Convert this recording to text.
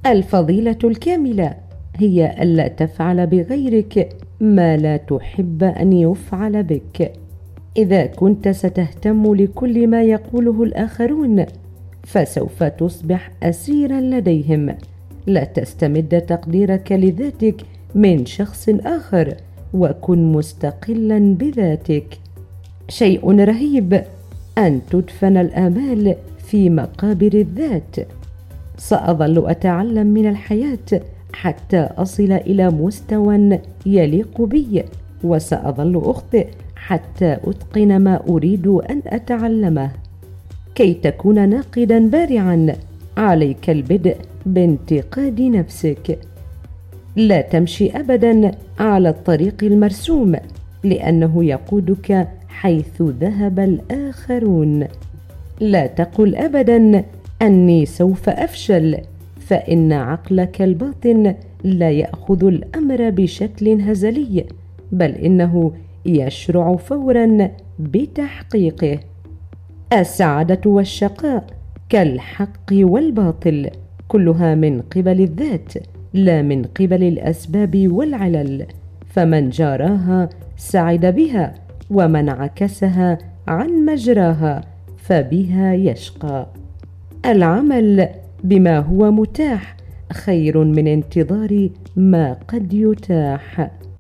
الفضيلة الكاملة هي ألا تفعل بغيرك ما لا تحب أن يفعل بك. إذا كنت ستهتم لكل ما يقوله الآخرون فسوف تصبح أسيرا لديهم. لا تستمد تقديرك لذاتك من شخص آخر، وكن مستقلا بذاتك. شيء رهيب أن تدفن الآمال في مقابر الذات. سأظل أتعلم من الحياة حتى أصل إلى مستوى يليق بي، وسأظل أخطئ حتى أتقن ما أريد أن أتعلمه. كي تكون ناقدا بارعا عليك البدء بانتقاد نفسك. لا تمشي أبدا على الطريق المرسوم، لأنه يقودك حيث ذهب الآخرون. لا تقل أبدا أني سوف أفشل، فإن عقلك الباطن لا يأخذ الأمر بشكل هزلي، بل إنه يشرع فورا بتحقيقه. السعادة والشقاء كالحق والباطل كلها من قبل الذات، لا من قبل الأسباب والعلل. فمن جاراها سعد بها، ومن عكسها عن مجراها فبها يشقى. العمل بما هو متاح خير من انتظار ما قد يتاح.